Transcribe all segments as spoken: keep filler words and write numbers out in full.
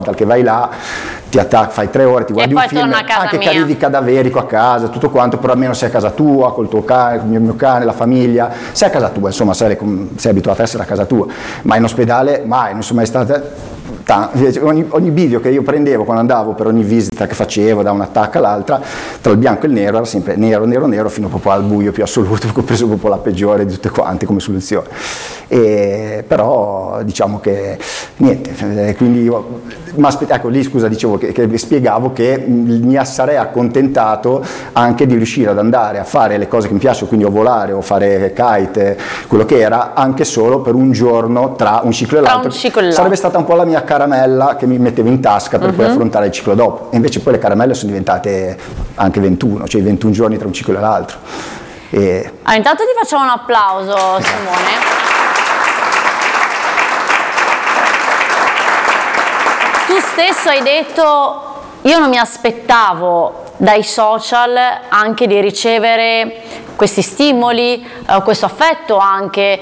che vai là, ti attacchi, fai tre ore, ti guardi e un poi film, a casa anche mia. che arrivi cadaverico a casa, tutto quanto, però almeno sei a casa tua, col tuo cane, con il mio cane, la famiglia, sei a casa tua, insomma, sei, sei abituato a essere a casa tua, ma in ospedale mai, non sono mai stata. Ogni, ogni video che io prendevo quando andavo per ogni visita che facevo da un'attacca all'altra, tra il bianco e il nero era sempre nero, nero, nero, fino proprio al buio più assoluto, perché ho preso proprio la peggiore di tutte quante come soluzione. E, però diciamo che niente, quindi io, ma ecco lì scusa dicevo che, che spiegavo che mi sarei accontentato anche di riuscire ad andare a fare le cose che mi piacciono, quindi o volare o fare kite, quello che era, anche solo per un giorno tra un ciclo e l'altro. Sarebbe stata un po' la mia caramella che mi mettevo in tasca per uh-huh. poi affrontare il ciclo dopo, e invece poi le caramelle sono diventate anche ventuno, cioè ventuno giorni tra un ciclo e l'altro. E... Ah, intanto ti facciamo un applauso, Simone. Tu stesso hai detto, io non mi aspettavo dai social anche di ricevere questi stimoli, eh, questo affetto anche,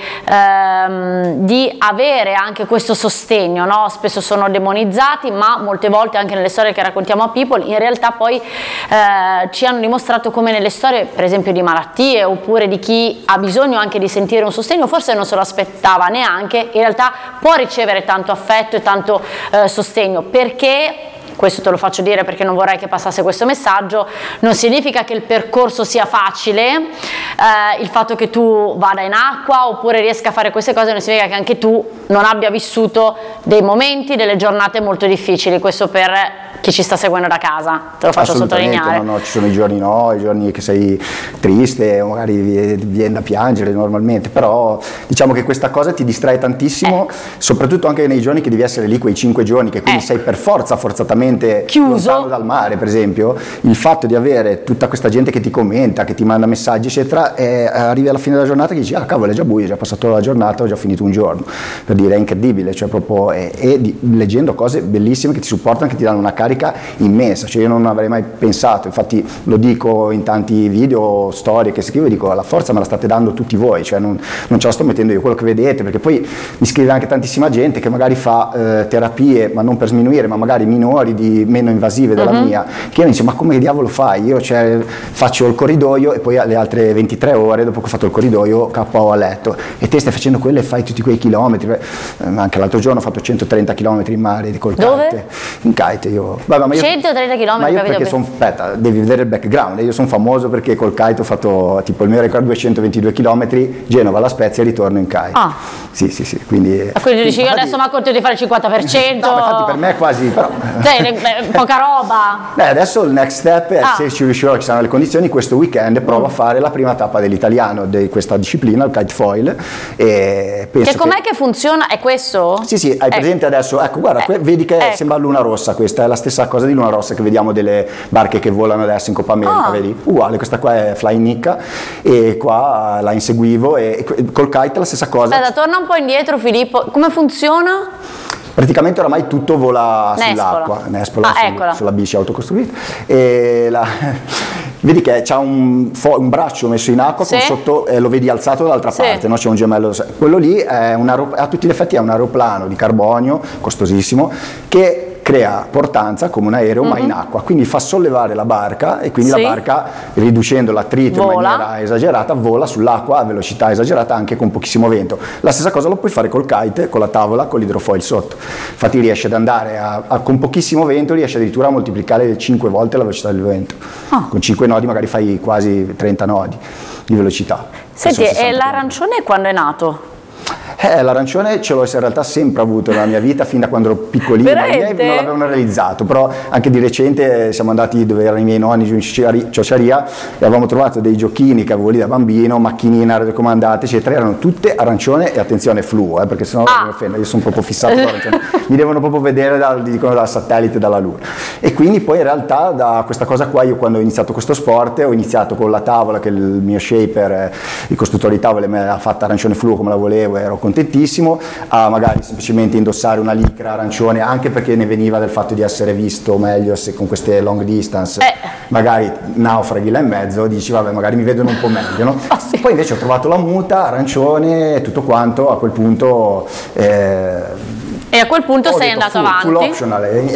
ehm, di avere anche questo sostegno, no? Spesso sono demonizzati, ma molte volte anche nelle storie che raccontiamo a People, in realtà poi eh, ci hanno dimostrato come nelle storie, per esempio di malattie, oppure di chi ha bisogno anche di sentire un sostegno, forse non se lo aspettava neanche, in realtà può ricevere tanto affetto e tanto eh, sostegno, perché... questo te lo faccio dire perché non vorrei che passasse questo messaggio, non significa che il percorso sia facile, eh, il fatto che tu vada in acqua oppure riesca a fare queste cose non significa che anche tu non abbia vissuto dei momenti, delle giornate molto difficili, questo per chi ci sta seguendo da casa, te lo faccio sottolineare. No, no, ci sono i giorni no, i giorni che sei triste, magari viene da piangere normalmente, però diciamo che questa cosa ti distrae tantissimo, eh. soprattutto anche nei giorni che devi essere lì, quei cinque giorni che quindi eh. sei per forza, forzatamente chiuso lontano dal mare, per esempio, il fatto di avere tutta questa gente che ti commenta, che ti manda messaggi eccetera, e arrivi alla fine della giornata e dici ah cavolo è già buio, è già passato la giornata, ho già finito un giorno, per dire è incredibile, cioè proprio e, e di, leggendo cose bellissime che ti supportano, che ti danno una carica immensa, cioè io non avrei mai pensato, infatti lo dico in tanti video, storie che scrivo, dico la forza me la state dando tutti voi, cioè non, non ce la sto mettendo io, quello che vedete, perché poi mi scrive anche tantissima gente che magari fa eh, terapie, ma non per sminuire, ma magari minori, di meno invasive della uh-huh. mia, che io mi dice ma come diavolo fai? Io cioè, faccio il corridoio e poi alle altre ventitré ore dopo che ho fatto il corridoio capo a letto, e te stai facendo quello e fai tutti quei chilometri, eh, anche l'altro giorno ho fatto centotrenta chilometri in mare col Dove? kite, in kite io, vabbè, ma io centotrenta chilometri, ma io perché sono, aspetta, devi vedere il background, io sono famoso perché col kite ho fatto tipo il mio record duecentoventidue chilometri, Genova alla Spezia e ritorno in kite. Ah. Sì, sì, sì, quindi... Ma quindi dici io adesso mi accorgo di fare il cinquanta per cento? No, infatti per me è quasi... Però... Cioè, poca roba. Beh, adesso il next step è, ah. se ci riuscirò, ci saranno le condizioni, questo weekend provo mm. a fare la prima tappa dell'italiano di questa disciplina, il kite foil, e penso che com'è che... che funziona? È questo? Sì, sì, hai presente eh. adesso, ecco guarda, eh. vedi che eh. sembra Luna Rossa, questa è la stessa cosa di Luna Rossa che vediamo delle barche che volano adesso in Coppa America, ah. vedi? Uguale, questa qua è Flying Nicca e qua la inseguivo e col kite la stessa cosa. Aspetta, torna un po' indietro Filippo, come funziona? Praticamente oramai tutto vola sull'acqua, Nespola, ah, su, sulla bici autocostruita, e la, vedi che c'ha un, un braccio messo in acqua, sì. con sotto eh, lo vedi alzato dall'altra sì. parte, no? C'è un gemello, quello lì è un a tutti gli effetti è un aeroplano di carbonio, costosissimo, che crea portanza come un aereo mm-hmm. ma in acqua, quindi fa sollevare la barca e quindi sì. la barca, riducendo l'attrito in maniera esagerata, vola sull'acqua a velocità esagerata anche con pochissimo vento. La stessa cosa lo puoi fare col kite, con la tavola, con l'idrofoil sotto, infatti riesce ad andare a, a, con pochissimo vento riesce addirittura a moltiplicare cinque volte la velocità del vento, ah. con cinque nodi magari fai quasi trenta nodi di velocità. Senti, e l'arancione quando è nato? Eh, l'arancione ce l'ho in realtà sempre avuto nella mia vita, fin da quando ero piccolino, i miei non l'avevano realizzato, però anche di recente siamo andati dove erano i miei nonni giù in Ciociaria e avevamo trovato dei giochini che avevo lì da bambino, macchinine radiocomandate eccetera, erano tutte arancione e attenzione fluo, eh, perché sennò ah. mi offendo, io sono proprio fissato con l'arancione, mi devono proprio vedere dal, dicono, dal satellite, dalla luna, e quindi poi in realtà da questa cosa qua io quando ho iniziato questo sport ho iniziato con la tavola che il mio shaper, il costruttore di tavole me l'ha fatta arancione fluo come la volevo, ero contentissimo, a magari semplicemente indossare una licra arancione, anche perché ne veniva del fatto di essere visto meglio se con queste long distance eh. magari naufraghi là in mezzo, dici vabbè magari mi vedono un po' meglio, no? Oh, sì. Poi invece ho trovato la muta arancione e tutto quanto, a quel punto eh, e a quel punto sei andato avanti. Full optional, e